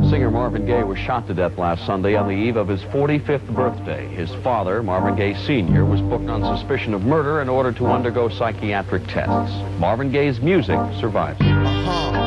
Singer Marvin Gaye was shot to death last Sunday on the eve of his 45th birthday. His father, Marvin Gaye Sr., was booked on suspicion of murder in order to undergo psychiatric tests. Marvin Gaye's music survives.